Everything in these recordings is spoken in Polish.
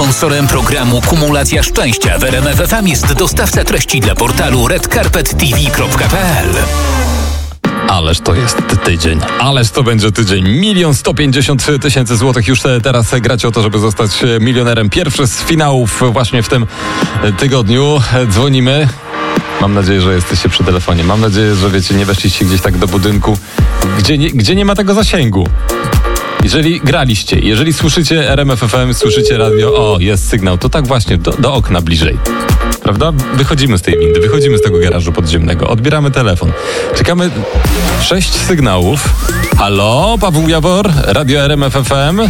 Sponsorem programu Kumulacja Szczęścia w RMF FM jest dostawca treści dla portalu redcarpettv.pl. Ależ to jest tydzień. Ależ to będzie tydzień. 1 150 000 złotych. Już teraz gracie o to, żeby zostać milionerem. Pierwszy z finałów właśnie w tym tygodniu. Dzwonimy. Mam nadzieję, że jesteście przy telefonie. Mam nadzieję, że wiecie, nie weszliście gdzieś tak do budynku, gdzie nie ma tego zasięgu. Jeżeli graliście, jeżeli słyszycie RMF FM, słyszycie radio, o, jest sygnał, to tak właśnie, do okna bliżej. Prawda? Wychodzimy z tej windy, wychodzimy z tego garażu podziemnego, odbieramy telefon. Czekamy 6 sygnałów. Halo, Paweł Jawor, radio RMF FM.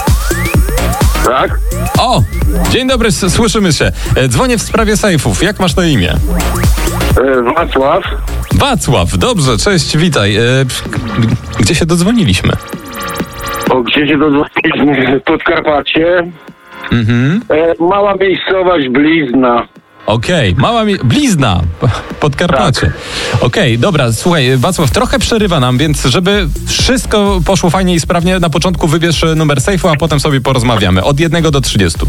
Tak? O, dzień dobry, słyszymy się. Dzwonię w sprawie sejfów. Jak masz na imię? Wacław. Wacław, dobrze, cześć, witaj. Gdzie się dodzwoniliśmy? Gdzie się dodzwoniliśmy? Podkarpacie. Mała miejscowość Blizna. Okej, Blizna, Podkarpacie. Tak. Okej, dobra, słuchaj, Wacław, trochę przerywa nam, więc żeby wszystko poszło fajnie i sprawnie, na początku wybierz numer sejfu, a potem sobie porozmawiamy. Od 1 do 30.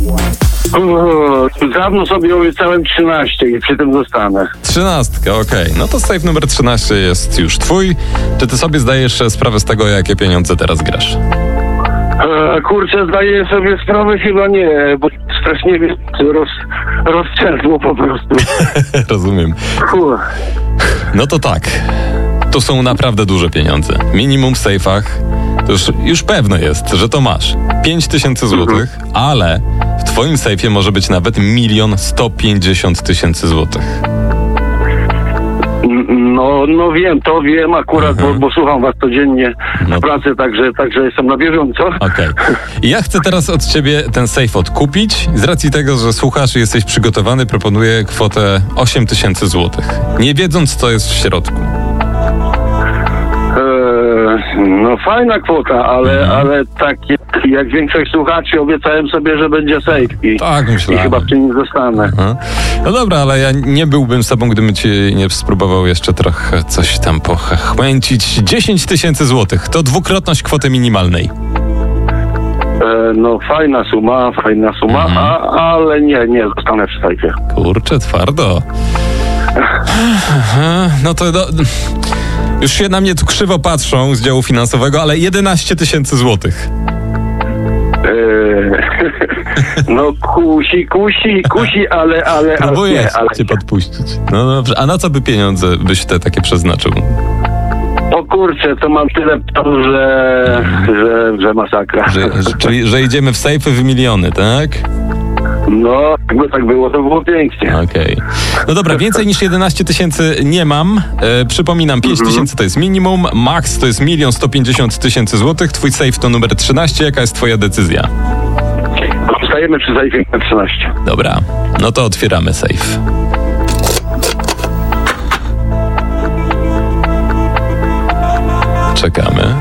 Dawno sobie obiecałem 13 i przy tym zostanę. 13, okej. No to sejf numer 13 jest już twój. Czy ty sobie zdajesz sprawę z tego, jakie pieniądze teraz grasz? Kurczę, zdaję sobie sprawę, chyba nie, bo strasznie rozczerpło po prostu. Rozumiem. No to tak. To są naprawdę duże pieniądze. Minimum w sejfach to już pewne jest, że to masz. 5000 złotych, ale w twoim sejfie może być nawet 1 150 000 złotych. No wiem akurat, bo słucham was codziennie w pracy, także jestem na bieżąco. Okej. I ja chcę teraz od ciebie ten sejf odkupić. Z racji tego, że słuchasz i jesteś przygotowany, proponuję kwotę 8000 złotych. Nie wiedząc, co jest w środku. No fajna kwota, ale tak jak większość słuchaczy obiecałem sobie, że będzie safe i chyba w tym nie zostanę. No dobra, ale ja nie byłbym sobą, gdybym ci nie spróbował jeszcze trochę coś tam pochmęcić. 10 000 złotych to dwukrotność kwoty minimalnej. No fajna suma, ale nie zostanę przy sejfie. Kurczę, twardo. No to już się na mnie tu krzywo patrzą z działu finansowego, ale 11 000 złotych. No kusi, ale... Próbuję cię podpuścić. No dobrze, a na co by pieniądze byś te takie przeznaczył? O kurczę, to mam tyle, że masakra. Czyli, że idziemy w sejfy w miliony, tak? No, jakby tak było, to było pięknie. Okej. No dobra, więcej niż 11 000 nie mam. Przypominam, 5 000 to jest minimum, max to jest 1 150 000 złotych. Twój sejf to numer 13. Jaka jest twoja decyzja? Zostajemy przy sejfie numer 13. Dobra, no to otwieramy sejf. Czekamy.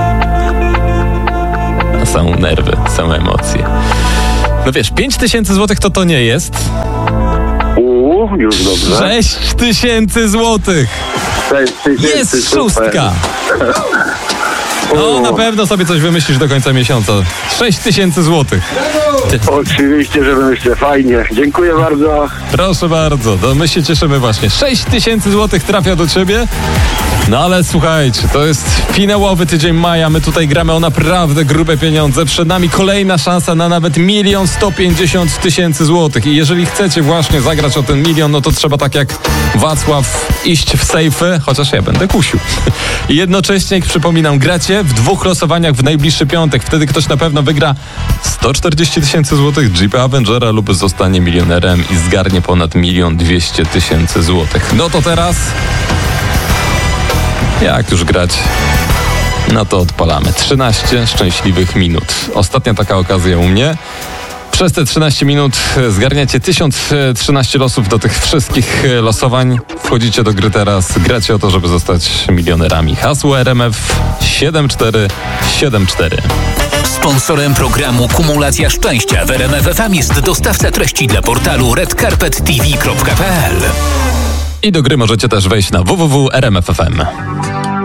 Są nerwy, są emocje. No wiesz, 5000 złotych to nie jest. Już dobrze. 6000 złotych. 6000. Jest szóstka. No, na pewno sobie coś wymyślisz do końca miesiąca. 6000 złotych. Oczywiście, że wymyślę. Fajnie. Dziękuję bardzo. Proszę bardzo. My się cieszymy właśnie. 6000 złotych trafia do ciebie. No ale słuchajcie, to jest finałowy tydzień maja. My tutaj gramy o naprawdę grube pieniądze. Przed nami kolejna szansa na nawet 1 150 000 złotych. I jeżeli chcecie właśnie zagrać o ten milion, no to trzeba tak jak Wacław iść w sejfy, chociaż ja będę kusił. I jednocześnie, przypominam, gracie w 2 losowaniach w najbliższy piątek. Wtedy ktoś na pewno wygra 140 000 złotych Jeepa Avengera lub zostanie milionerem i zgarnie ponad 1 200 000 złotych. No to teraz... Jak już grać? No to odpalamy. 13 szczęśliwych minut. Ostatnia taka okazja u mnie. Przez te 13 minut zgarniacie 1013 losów do tych wszystkich losowań. Wchodzicie do gry teraz, gracie o to, żeby zostać milionerami. Hasło RMF 7474. Sponsorem programu Kumulacja Szczęścia w RMF FM jest dostawca treści dla portalu redcarpettv.pl. I do gry możecie też wejść na www.rmf.fm.